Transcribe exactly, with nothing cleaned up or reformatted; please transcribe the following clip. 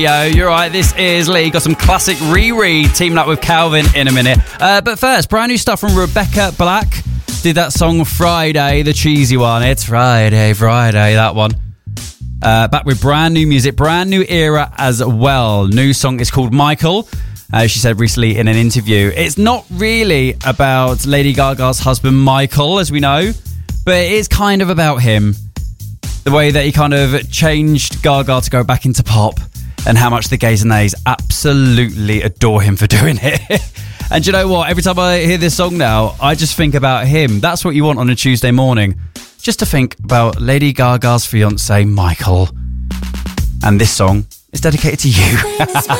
Yo, you're right, this is Lee. Got some classic Riri teaming up with Calvin in a minute. Uh, but first, brand new stuff from Rebecca Black. Did that song Friday, the cheesy one. It's Friday, Friday, that one. Uh, back with brand new music, brand new era as well. New song is called Michael. Uh, she said recently in an interview, it's not really about Lady Gaga's husband Michael, as we know, but it is kind of about him. The way that he kind of changed Gaga to go back into pop, and how much the gays and nays absolutely adore him for doing it. And do you know what? Every time I hear this song now, I just think about him. That's what you want on a Tuesday morning. Just to think about Lady Gaga's fiancé, Michael. And this song is dedicated to you.